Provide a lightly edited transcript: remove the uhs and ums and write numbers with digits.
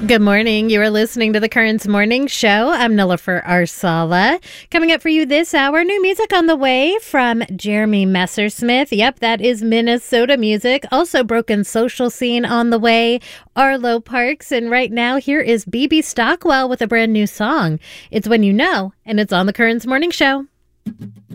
Good morning. You are listening to the Currents Morning Show. I'm Nilofer Arsala. Coming up for you this hour, new music on the way from Jeremy Messersmith. Yep, that is Minnesota music. Also, Broken Social Scene on the way, Arlo Parks. And right now, here is BB Stockwell with a brand new song. It's When You Know, and it's on the Currents Morning Show.